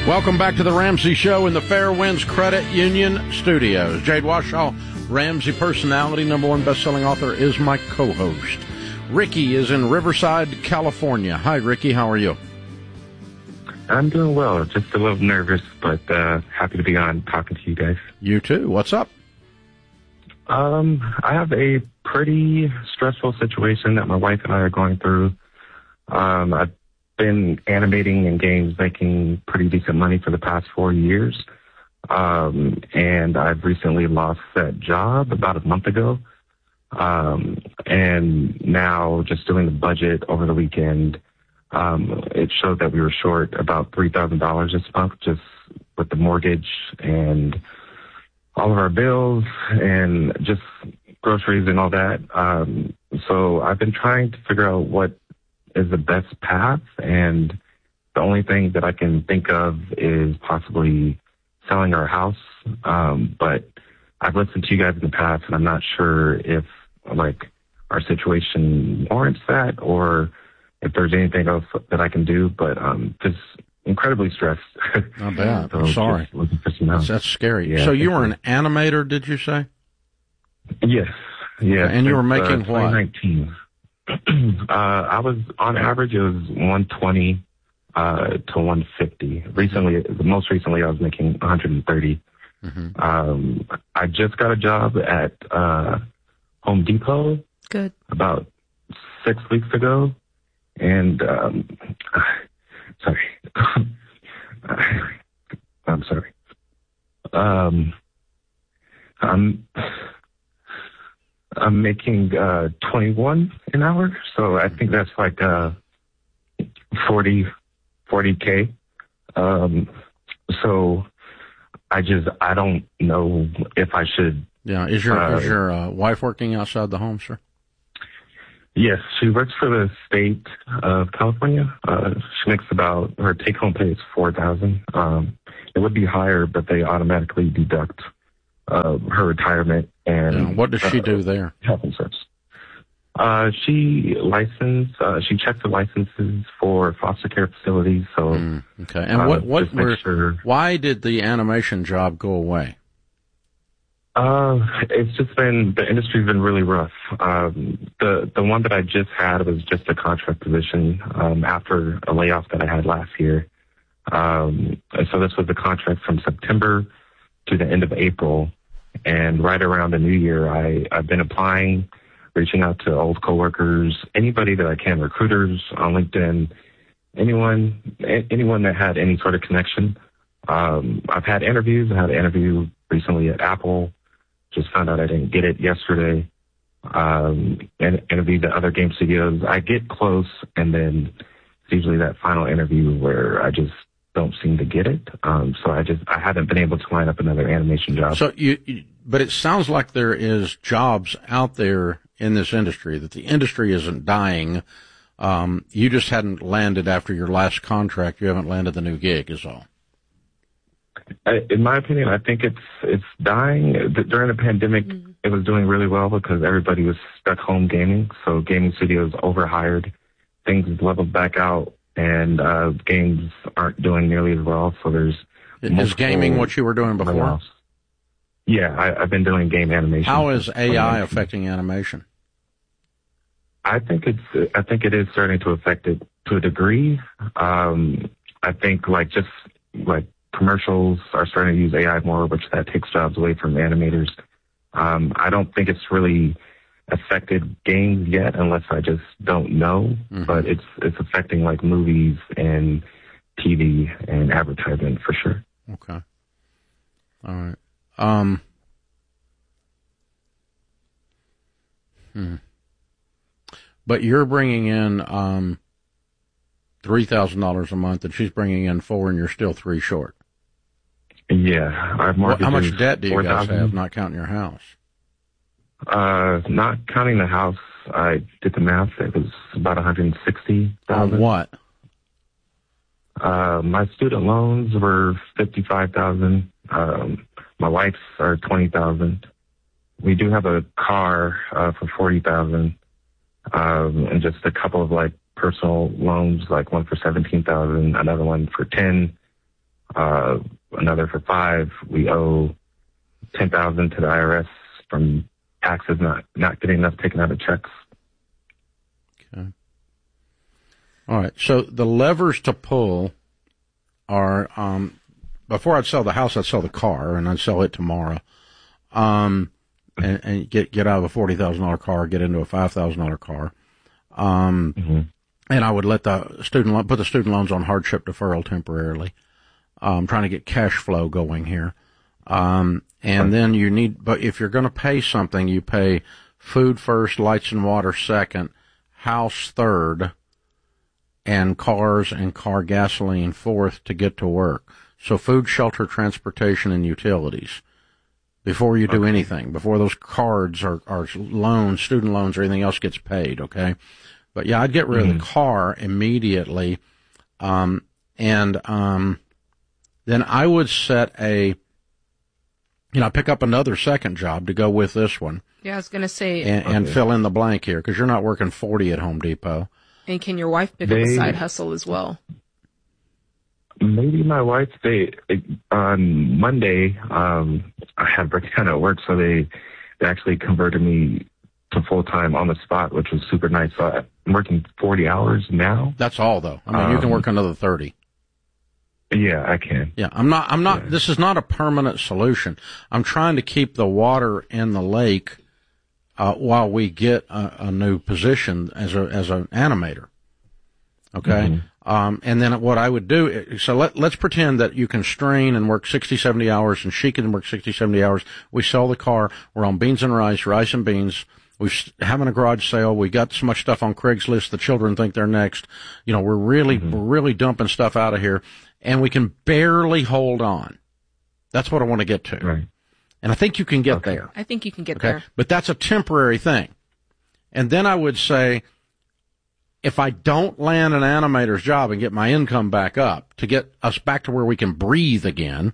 Welcome back to the Ramsey Show in the Fairwinds Credit Union Studios. Jade Washoe, Ramsey personality, #1 best-selling author, is my co-host. Ricky is in Riverside, California. Hi, Ricky. How are you? I'm doing well. Just a little nervous, but happy to be on talking to you guys. You too. What's up? I have a pretty stressful situation that my wife and I are going through. I've been animating in games, making pretty decent money for the past 4 years. And I've recently lost that job about a month ago. And now just doing the budget over the weekend, it showed that we were short about $3,000 this month, just with the mortgage and all of our bills and just groceries and all that. So I've been trying to figure out what is the best path, and the only thing that I can think of is possibly selling our house. But I've listened to you guys in the past, and I'm not sure if like our situation warrants that or if there's anything else that I can do. But just incredibly stressed. Not bad. So I'm sorry. Looking for some help. That's scary. Yeah, so you were an animator, did you say? Yes. Yeah. And you were making what? 2019. I was on average, it was 120 to 150. Most recently, I was making 130. Mm-hmm. I just got a job at Home Depot. Good. About 6 weeks ago, and sorry, I'm sorry. I'm making 21 an hour, so I think that's like 40K. So I don't know if I should. Yeah, is your wife working outside the home, sir? Yes, she works for the state of California. She makes her take-home pay is $4,000. It would be higher, but they automatically deduct her retirement. And what does she do there? Health insurance. She checks the licenses for foster care facilities. So okay. And why did the animation job go away? It's just the industry's been really rough. The one that I just had was just a contract position, after a layoff that I had last year. And so this was the contract from September to the end of April. And right around the new year, I've been applying, reaching out to old coworkers, anybody that I can, recruiters on LinkedIn, anyone that had any sort of connection. I've had interviews. I had an interview recently at Apple. Just found out I didn't get it yesterday. And interviewed at other game studios. I get close, and then it's usually that final interview where I just don't seem to get it. So I haven't been able to line up another animation job. So but it sounds like there is jobs out there in this industry, that the industry isn't dying. You just hadn't landed after your last contract. You haven't landed the new gig is all. In my opinion, I think it's dying. During the pandemic, It was doing really well because everybody was stuck home gaming. So gaming studios overhired. Things leveled back out, and games aren't doing nearly as well. So is gaming what you were doing before? Yeah, I've been doing game animation. How is AI affecting animation? I think it is starting to affect it to a degree. I think just commercials are starting to use AI more, which that takes jobs away from animators. I don't think it's really affected games yet, unless I just don't know. Mm-hmm. But it's affecting movies and TV and advertising for sure. Okay. All right. But you're bringing in $3,000 a month, and she's bringing in $4,000, and you're still $3,000 short. Yeah, how much debt do you guys have, not counting your house? Not counting the house, I did the math. It was about $160,000. On what? My student loans were $55,000. My wife's are $20,000. We do have a car for $40,000, and just a couple of personal loans, one for $17,000, another one for $10,000. another for 5. We owe $10,000 to the IRS from taxes not getting enough taken out of checks. Okay. All right. So the levers to pull are, before I'd sell the house, I'd sell the car, and I'd sell it tomorrow. And get out of a $40,000 car, get into a $5,000 car. And I would let put the student loans on hardship deferral temporarily. Trying to get cash flow going here. And then but if you're going to pay something, you pay food first, lights and water second, house third, and cars and car gasoline fourth to get to work. So food, shelter, transportation, and utilities before you do anything, before those cards or loans, student loans, or anything else gets paid, okay? But yeah, I'd get rid of the car immediately. Then I would set pick up another second job to go with this one. Yeah, I was going to say. And fill in the blank here, because you're not working 40 at Home Depot. And can your wife pick up a side hustle as well? Maybe my wife, on Monday, I had breakdown at work, so they actually converted me to full-time on the spot, which was super nice. So I'm working 40 hours now. That's all, though. I mean, you can work another 30. Yeah, I can. Yeah, I'm not, this is not a permanent solution. I'm trying to keep the water in the lake, while we get a new position as an animator. Okay? And then what I would do, so let's pretend that you can strain and work 60, 70 hours, and she can work 60, 70 hours. We sell the car. We're on beans and rice and beans. We're having a garage sale. We got so much stuff on Craigslist. The children think they're next. We're really dumping stuff out of here. And we can barely hold on. That's what I want to get to. Right. And I think you can get there. I think you can get there. But that's a temporary thing. And then I would say, if I don't land an animator's job and get my income back up to get us back to where we can breathe again,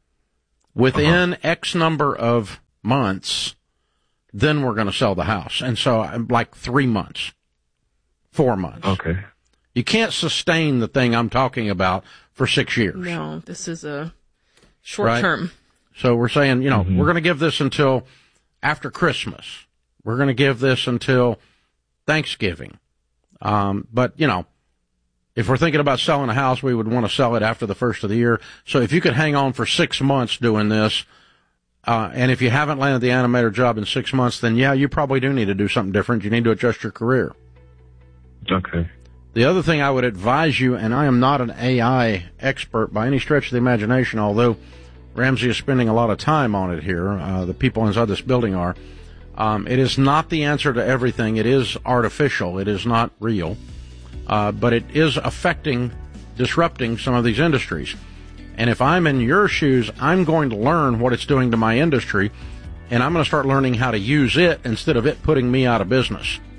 within X number of months, then we're going to sell the house. And so like 3 months, 4 months. Okay. You can't sustain the thing I'm talking about for 6 years. No, this is a short term. So we're saying, we're going to give this until after Christmas. We're going to give this until Thanksgiving. But if we're thinking about selling a house, we would want to sell it after the first of the year. So if you could hang on for 6 months doing this, and if you haven't landed the animator job in 6 months, then you probably do need to do something different. You need to adjust your career. Okay. The other thing I would advise you, and I am not an AI expert by any stretch of the imagination, although Ramsey is spending a lot of time on it here, the people inside this building are, it is not the answer to everything. It is artificial. It is not real. But it is disrupting some of these industries. And if I'm in your shoes, I'm going to learn what it's doing to my industry, and I'm going to start learning how to use it instead of it putting me out of business.